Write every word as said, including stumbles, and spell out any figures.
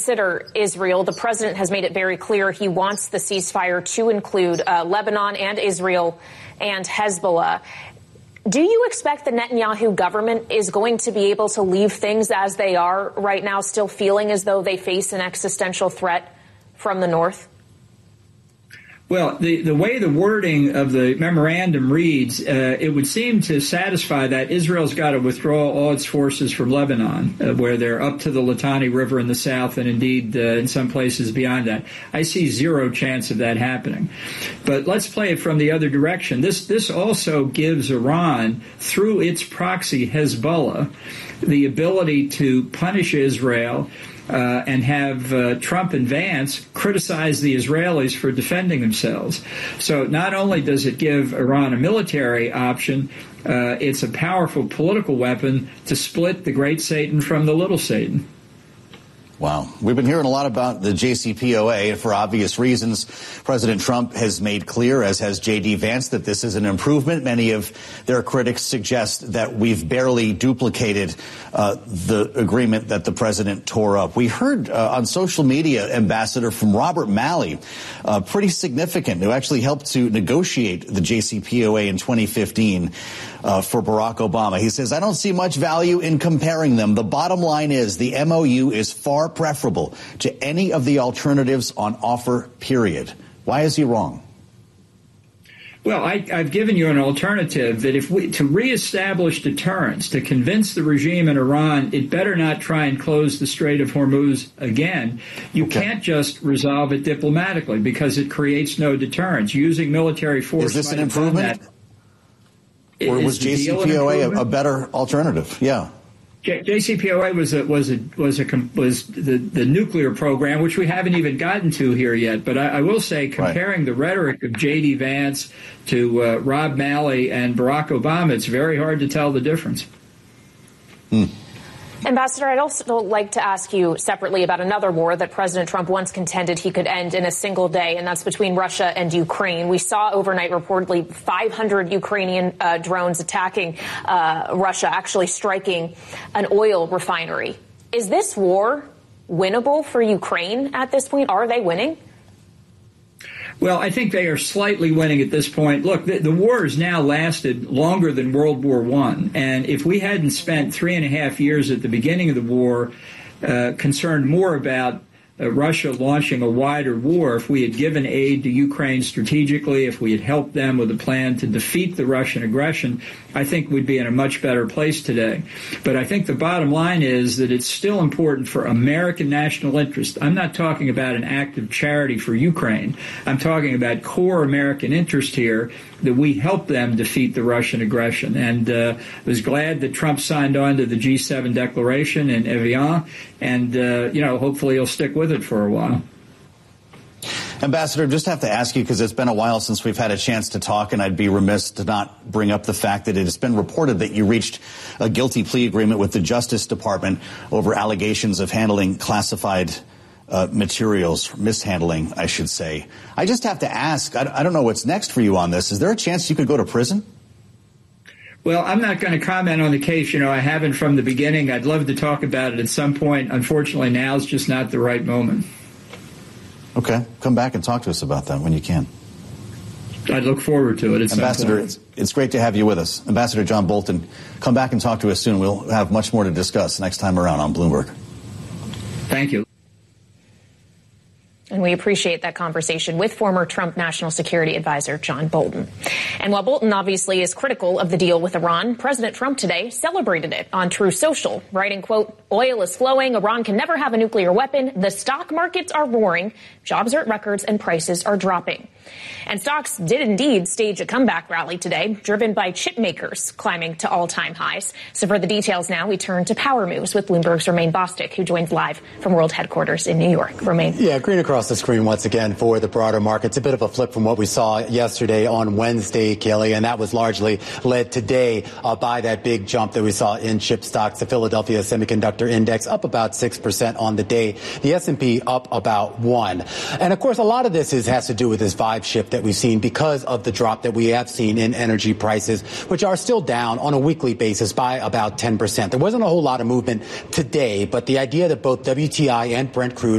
consider Israel. The president has made it very clear he wants the ceasefire to include uh, Lebanon and Israel and Hezbollah. Do you expect the Netanyahu government is going to be able to leave things as they are right now, still feeling as though they face an existential threat from the north? Well, the, the way the wording of the memorandum reads, uh, it would seem to satisfy that Israel's got to withdraw all its forces from Lebanon, uh, where they're up to the Litani River in the south and indeed uh, in some places beyond that. I see zero chance of that happening. But let's play it from the other direction. This, this also gives Iran, through its proxy Hezbollah, the ability to punish Israel Uh, and have uh, Trump and Vance criticize the Israelis for defending themselves. So not only does it give Iran a military option, uh, it's a powerful political weapon to split the great Satan from the little Satan. Wow. We've been hearing a lot about the J C P O A for obvious reasons. President Trump has made clear, as has J D Vance, that this is an improvement. Many of their critics suggest that we've barely duplicated uh, the agreement that the president tore up. We heard uh, on social media, Ambassador, from Robert Malley, uh, pretty significant, who actually helped to negotiate the J C P O A in twenty fifteen. Uh, for Barack Obama. He says, I don't see much value in comparing them. The bottom line is the M O U is far preferable to any of the alternatives on offer, period. Why is he wrong? Well, I, I've given you an alternative that if we, to reestablish deterrence, to convince the regime in Iran, it better not try and close the Strait of Hormuz again. You okay. can't just resolve it diplomatically because it creates no deterrence. Using military force. Is this an improvement? Or was J C P O A a, a better alternative? Yeah. J- JCPOA was a, was a, was a, was the, the nuclear program, which we haven't even gotten to here yet. But I, I will say, comparing right. the rhetoric of J D Vance to uh, Rob Malley and Barack Obama, it's very hard to tell the difference. Hmm. Ambassador, I'd also like to ask you separately about another war that President Trump once contended he could end in a single day, and that's between Russia and Ukraine. We saw overnight reportedly five hundred Ukrainian uh, drones attacking uh, Russia, actually striking an oil refinery. Is this war winnable for Ukraine at this point? Are they winning? Well, I think they are slightly winning at this point. Look, the, the war has now lasted longer than World War One, and if we hadn't spent three and a half years at the beginning of the war uh, concerned more about Uh, Russia launching a wider war, if we had given aid to Ukraine strategically, if we had helped them with a plan to defeat the Russian aggression, I think we'd be in a much better place today. But I think the bottom line is that it's still important for American national interest. I'm not talking about an act of charity for Ukraine. I'm talking about core American interest here, that we help them defeat the Russian aggression. And uh, was glad that Trump signed on to the G seven declaration in Evian. And, uh, you know, hopefully he'll stick with it for a while. Ambassador, just have to ask you, because it's been a while since we've had a chance to talk, and I'd be remiss to not bring up the fact that it has been reported that you reached a guilty plea agreement with the Justice Department over allegations of handling classified uh, materials, mishandling, I should say. I just have to ask, I, I don't know what's next for you on this. Is there a chance you could go to prison? Well, I'm not going to comment on the case. You know, I haven't from the beginning. I'd love to talk about it at some point. Unfortunately, now is just not the right moment. Okay. Come back and talk to us about that when you can. I'd look forward to it. At Ambassador, some point. It's, it's great to have you with us. Ambassador John Bolton, come back and talk to us soon. We'll have much more to discuss next time around on Bloomberg. Thank you. And we appreciate that conversation with former Trump National Security Advisor John Bolton. And while Bolton obviously is critical of the deal with Iran, President Trump today celebrated it on Truth Social, writing, quote, oil is flowing, Iran can never have a nuclear weapon, the stock markets are roaring, jobs are at records, and prices are dropping. And stocks did indeed stage a comeback rally today, driven by chip makers climbing to all-time highs. So for the details now, we turn to Power Moves with Bloomberg's Romaine Bostick, who joins live from World Headquarters in New York. Romaine. Yeah, green across the screen once again for the broader markets. A bit of a flip from what we saw yesterday on Wednesday, Kelly, and that was largely led today uh, by that big jump that we saw in chip stocks. The Philadelphia Semiconductor Index up about six percent on the day. The S and P up about one. And of course, a lot of this is has to do with this vibe shift that we've seen because of the drop that we have seen in energy prices, which are still down on a weekly basis by about ten percent. There wasn't a whole lot of movement today, but the idea that both W T I and Brent crude